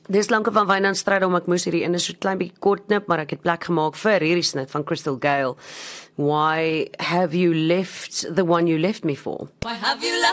Dis lank van Wynand Strydom, ek moes hierdie ene so klein bietjie kort knip, maar ek het plek gemaak vir hierdie snit van Crystal Gale. Why have you left the one you left me for? Why have you